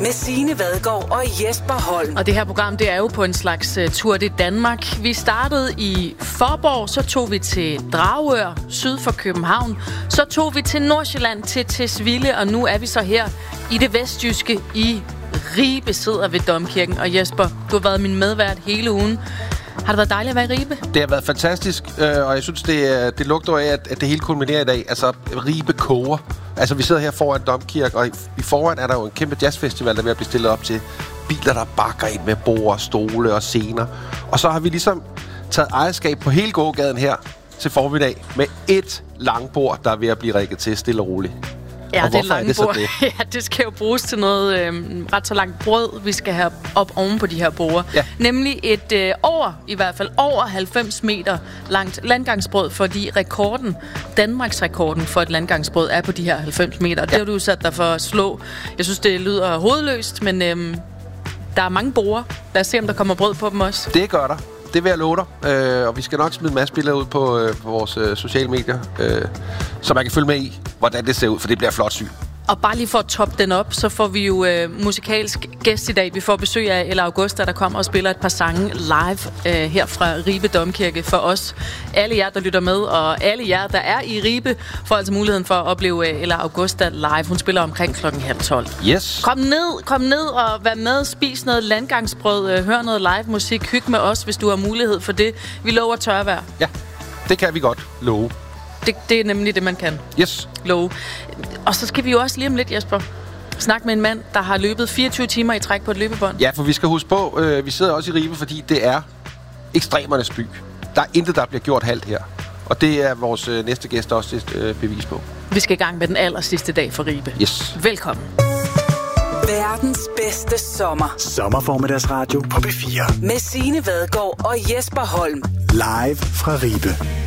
med Signe Vadgaard og Jesper Holm. Og det her program, det er jo på en slags tur til Danmark. Vi startede i Faaborg, så tog vi til Dragør, syd for København. Så tog vi til Nordsjælland, til Tisvilde, og nu er vi så her i det vestjyske i Ribe, sidder ved Domkirken. Og Jesper, du har været min medvært hele ugen. Har det været dejligt at være i Ribe? Det har været fantastisk, og jeg synes, det lugter af, at det hele kulminerer i dag. Altså, Ribe koger. Altså, vi sidder her foran Domkirken, og i foran er der jo en kæmpe jazzfestival, der er ved at blive stillet op til biler, der bakker ind med bord, stole og scener. Og så har vi ligesom taget ejerskab på hele gågaden her til formiddag med et langbord, der er ved at blive rigget til stille og roligt. Ja, og det lange bord. Det? Ja, det skal jo bruges til noget ret så langt brød, vi skal have op oven på de her borde. Ja. Nemlig et over 90 meter langt landgangsbrød, fordi Danmarks rekorden for et landgangsbrød er på de her 90 meter. Ja. Det har du sat dig for at slå. Jeg synes, det lyder hovedløst, men der er mange borde. Lad os se, om der kommer brød på dem også. Det gør der. Det vil jeg love dig. Og vi skal nok smide en masse billeder ud på vores sociale medier, så man kan følge med i, hvordan det ser ud, for det bliver flot syn. Og bare lige for at toppe den op, så får vi jo musikalsk gæst i dag. Vi får besøg af Ella Augusta, der kommer og spiller et par sange live her fra Ribe Domkirke for os. Alle jer, der lytter med, og alle jer, der er i Ribe, får altså muligheden for at opleve Ella Augusta live. Hun spiller omkring 11:30. Yes. Kom ned og vær med, spis noget landgangsbrød, hør noget live musik, hyg med os, hvis du har mulighed for det. Vi lover tørvejr. Ja, det kan vi godt love. Det er nemlig det, man kan. Yes. Love. Og så skal vi jo også lige om lidt, Jesper, snakke med en mand, der har løbet 24 timer i træk på et løbebånd. Ja, for vi skal huske på, vi sidder også i Ribe, fordi det er ekstremernes by. Der er intet, der bliver gjort halvt her. Og det er vores næste gæst også et bevis på. Vi skal i gang med den allersidste dag for Ribe. Yes. Velkommen. Verdens bedste sommer. Sommerformiddagsradio på B4. Med Signe Vadgaard og Jesper Holm. Live fra Ribe.